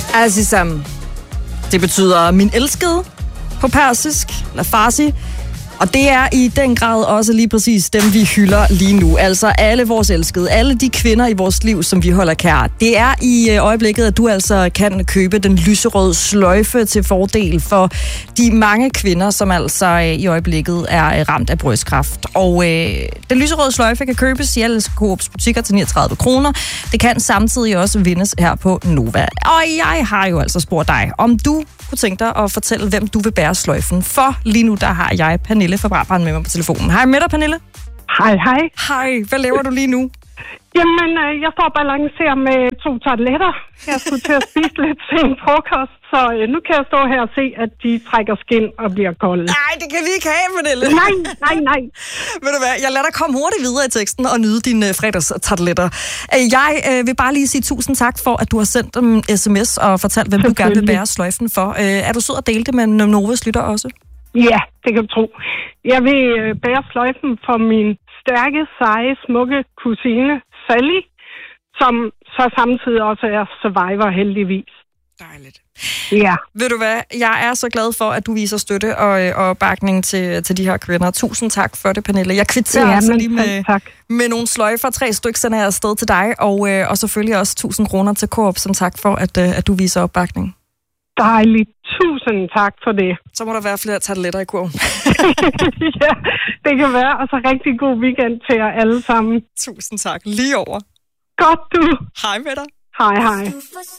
Azizam. Det betyder min elskede på persisk, eller farsi. Og det er i den grad også lige præcis dem, vi hylder lige nu. Altså alle vores elskede, alle de kvinder i vores liv, som vi holder kær. Det er i øjeblikket, at du altså kan købe den lyserøde sløjfe til fordel for de mange kvinder, som altså i øjeblikket er ramt af brystkræft. Og den lyserøde sløjfe kan købes i alle Coops butikker til 39 kroner. Det kan samtidig også vindes her på Nova. Og jeg har jo altså spurgt dig, om du kunne tænke dig at fortælle, hvem du vil bære sløjfen for. Lige nu, der har jeg Pernille fra Brabrand med mig på telefonen. Hej med dig, Pernille. Hej, hej. Hej, hvad laver du lige nu? Jamen, jeg står og balancerer med 2 tarteletter. Jeg skulle til at spise lidt sen frokost, så nu kan jeg stå her og se, at de trækker skin og bliver kolde. Nej, det kan vi ikke have, Pernille. Nej. Ved du hvad, jeg lader dig komme hurtigt videre i teksten og nyde dine fredagstarteletter. Jeg vil bare lige sige tusind tak for, at du har sendt en sms og fortalt, hvem du gerne vil bære sløjfen for. Er du sød at dele det med Novas lytter også? Ja, det kan du tro. Jeg vil bære sløjfen for min stærke, seje, smukke kusine, Sally, som så samtidig også er survivor, heldigvis. Dejligt. Ja. Ved du hvad, jeg er så glad for, at du viser støtte og opbakning til de her kvinder. Tusind tak for det, Pernille. Jeg kvitterer altså lige med nogle sløjfer, 3 stykker, sender jeg afsted til dig, og selvfølgelig også 1000 kroner til Coop, som tak for, at du viser opbakning. Dejligt. Tusind tak for det. Så må der være flere tarteletter i kurven. Ja, det kan være. Og så rigtig god weekend til jer alle sammen. Tusind tak. Lige over. Godt, du. Hej med dig. Hej, hej.